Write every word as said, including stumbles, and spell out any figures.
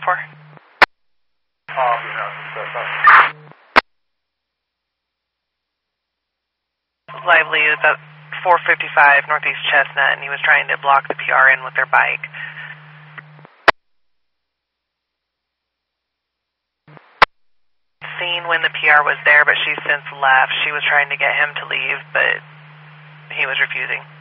for? Um, you know, Lively is at four fifty-five Northeast Chestnut, and he was trying to block the P R in with their bike. Seen when the P R was there, but she's since left. She was trying to get him to leave, but he was refusing.